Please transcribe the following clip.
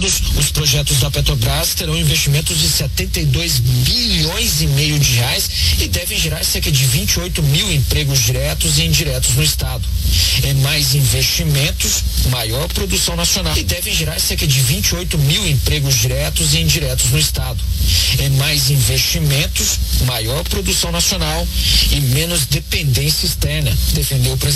Somados, os projetos da Petrobras terão investimentos de 72 bilhões e meio de reais e devem gerar cerca de 28 mil empregos diretos e indiretos no estado. Em mais investimentos, maior produção nacional e devem gerar cerca de 28 mil empregos diretos e indiretos no estado. Em mais investimentos, maior produção nacional e menos dependência externa, defendeu o presidente.